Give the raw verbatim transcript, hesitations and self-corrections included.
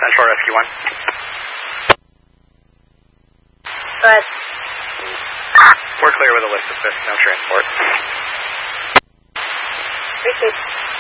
Central Rescue one. But... We're clear with a list of fish, no transport. Appreciate